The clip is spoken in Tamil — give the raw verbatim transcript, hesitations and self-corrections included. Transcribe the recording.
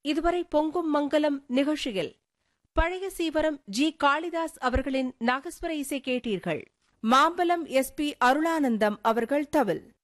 இதுவரை பொங்கும் மங்கலம் நிகழ்ச்சியில் பழைய சீவரம் ஜி காளிதாஸ் அவர்களின் நாகஸ்வர இசை கேட்டீர்கள். மாம்பலம் எஸ் பி அருளானந்தம் அவர்கள் தவில்.